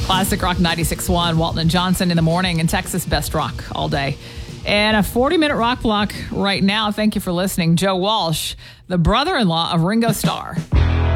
Classic Rock 96.1, Walton and Johnson in the morning, and Texas Best Rock all day. And a 40-minute rock block right now. Thank you for listening. Joe Walsh, the brother-in-law of Ringo Starr.